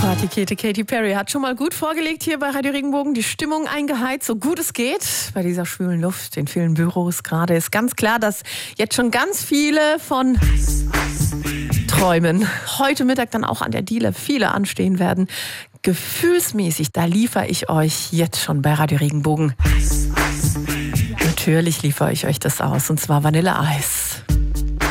Partykete Katy Perry hat schon mal gut vorgelegt hier bei Radio Regenbogen. Die Stimmung eingeheizt, so gut es geht. Bei dieser schwülen Luft in vielen Büros gerade ist ganz klar, dass jetzt schon ganz viele von Träumen heute Mittag dann auch an der Diele viele anstehen werden. Gefühlsmäßig, da liefere ich euch jetzt schon bei Radio Regenbogen. Natürlich liefere ich euch das aus, und zwar Vanilleeis.